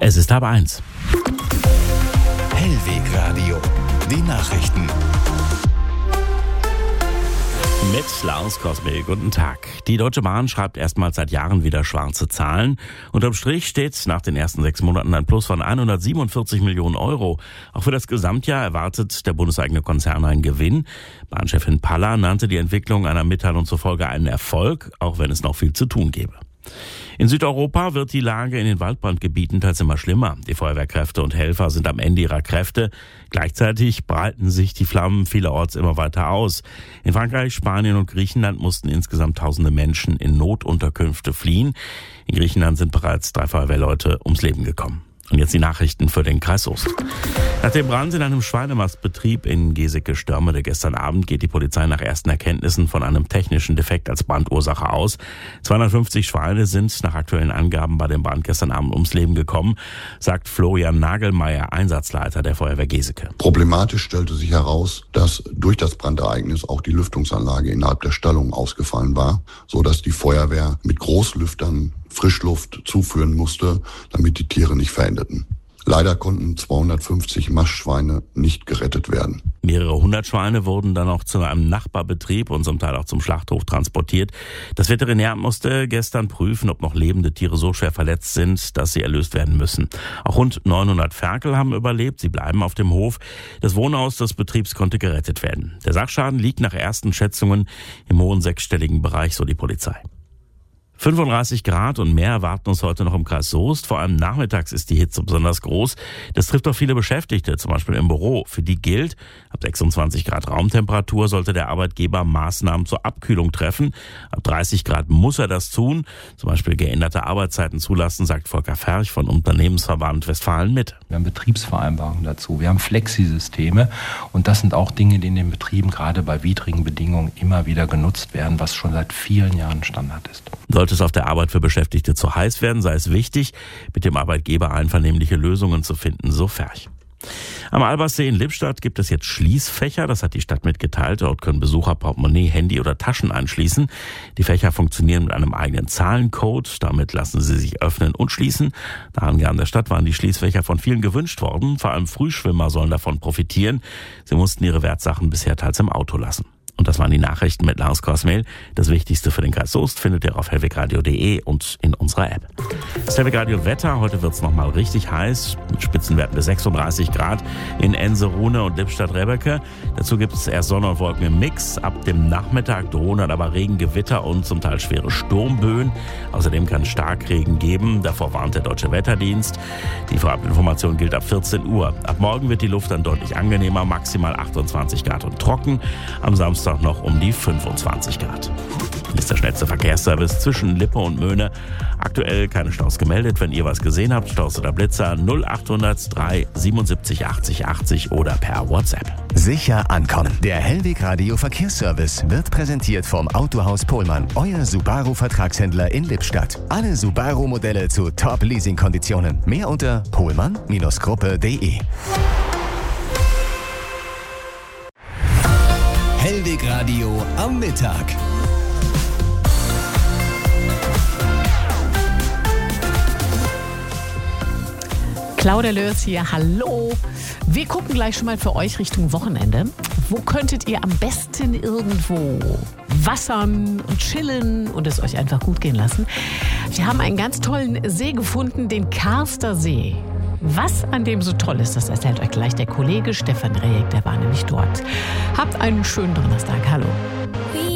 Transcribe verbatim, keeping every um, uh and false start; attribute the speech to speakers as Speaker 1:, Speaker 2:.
Speaker 1: Es ist halb eins.
Speaker 2: Hellwegradio, die Nachrichten.
Speaker 1: Mit Lars Kosmel, guten Tag. Die Deutsche Bahn schreibt erstmals seit Jahren wieder schwarze Zahlen. Unterm Strich steht nach den ersten sechs Monaten ein Plus von hundertsiebenundvierzig Millionen Euro. Auch für das Gesamtjahr erwartet der bundeseigene Konzern einen Gewinn. Bahnchefin Palla nannte die Entwicklung einer Mitteilung zufolge einen Erfolg, auch wenn es noch viel zu tun gäbe. In Südeuropa wird die Lage in den Waldbrandgebieten teils immer schlimmer. Die Feuerwehrkräfte und Helfer sind am Ende ihrer Kräfte. Gleichzeitig breiten sich die Flammen vielerorts immer weiter aus. In Frankreich, Spanien und Griechenland mussten insgesamt tausende Menschen in Notunterkünfte fliehen. In Griechenland sind bereits drei Feuerwehrleute ums Leben gekommen. Und jetzt die Nachrichten für den Kreis Soest. Nach dem Brand in einem Schweinemastbetrieb in Geseke-Störmede gestern Abend geht die Polizei nach ersten Erkenntnissen von einem technischen Defekt als Brandursache aus. zweihundertfünfzig Schweine sind nach aktuellen Angaben bei dem Brand gestern Abend ums Leben gekommen, sagt Florian Nagelmeier, Einsatzleiter der Feuerwehr Geseke.
Speaker 3: Problematisch stellte sich heraus, dass durch das Brandereignis auch die Lüftungsanlage innerhalb der Stallung ausgefallen war, so dass die Feuerwehr mit Großlüftern Frischluft zuführen musste, damit die Tiere nicht verendeten. Leider konnten zweihundertfünfzig Mastschweine nicht gerettet werden.
Speaker 1: Mehrere hundert Schweine wurden dann auch zu einem Nachbarbetrieb und zum Teil auch zum Schlachthof transportiert. Das Veterinäramt musste gestern prüfen, ob noch lebende Tiere so schwer verletzt sind, dass sie erlöst werden müssen. Auch rund neunhundert Ferkel haben überlebt, sie bleiben auf dem Hof. Das Wohnhaus des Betriebs konnte gerettet werden. Der Sachschaden liegt nach ersten Schätzungen im hohen sechsstelligen Bereich, so die Polizei. fünfunddreißig Grad und mehr erwarten uns heute noch im Kreis Soest. Vor allem nachmittags ist die Hitze besonders groß. Das trifft auch viele Beschäftigte, zum Beispiel im Büro. Für die gilt, ab sechsundzwanzig Grad Raumtemperatur sollte der Arbeitgeber Maßnahmen zur Abkühlung treffen. Ab dreißig Grad muss er das tun, zum Beispiel geänderte Arbeitszeiten zulassen, sagt Volker Ferch von Unternehmensverband Westfalen-Mitte.
Speaker 4: Wir haben Betriebsvereinbarungen dazu, wir haben Flexisysteme und das sind auch Dinge, die in den Betrieben gerade bei widrigen Bedingungen immer wieder genutzt werden, was schon seit vielen Jahren Standard ist.
Speaker 1: Sollte es auf der Arbeit für Beschäftigte zu heiß werden, sei es wichtig, mit dem Arbeitgeber einvernehmliche Lösungen zu finden, so Ferch. Am Albersee in Lippstadt gibt es jetzt Schließfächer, das hat die Stadt mitgeteilt. Dort können Besucher Portemonnaie, Handy oder Taschen einschließen. Die Fächer funktionieren mit einem eigenen Zahlencode, damit lassen sie sich öffnen und schließen. Nach Angaben der Stadt waren die Schließfächer von vielen gewünscht worden. Vor allem Frühschwimmer sollen davon profitieren. Sie mussten ihre Wertsachen bisher teils im Auto lassen. Und das waren die Nachrichten mit Lars Kosmel. Das Wichtigste für den Kreis Soest findet ihr auf hellwegradio punkt de und in unserer App. Das Hellwegradio Wetter. Heute wird es nochmal richtig heiß, mit Spitzenwerten bis sechsunddreißig Grad in Ense-Rune und Lippstadt-Rebecke. Dazu gibt es erst Sonne und Wolken im Mix. Ab dem Nachmittag drohen dann aber Regen, Gewitter und zum Teil schwere Sturmböen. Außerdem kann es Starkregen geben. Davor warnt der Deutsche Wetterdienst. Die Vorabinformation gilt ab vierzehn Uhr. Ab morgen wird die Luft dann deutlich angenehmer, maximal achtundzwanzig Grad und trocken. Am Samstag noch um die fünfundzwanzig Grad. Ist der schnellste Verkehrsservice zwischen Lippe und Möhne. Aktuell keine Staus gemeldet. Wenn ihr was gesehen habt, Staus oder Blitzer null achthundert drei siebenundsiebzig achtzig achtzig oder per WhatsApp.
Speaker 2: Sicher ankommen. Der Hellwegradio Verkehrsservice wird präsentiert vom Autohaus Pohlmann, euer Subaru-Vertragshändler in Lippstadt. Alle Subaru-Modelle zu Top-Leasing-Konditionen. Mehr unter pohlmann Gruppe punkt de. Hellwegradio am Mittag.
Speaker 5: Claudia Lörs hier, hallo. Wir gucken gleich schon mal für euch Richtung Wochenende. Wo könntet ihr am besten irgendwo wassern und chillen und es euch einfach gut gehen lassen? Wir haben einen ganz tollen See gefunden, den Karster See. Was an dem so toll ist, das erzählt euch gleich der Kollege Stefan Rehek, der war nämlich dort. Habt einen schönen Donnerstag, hallo.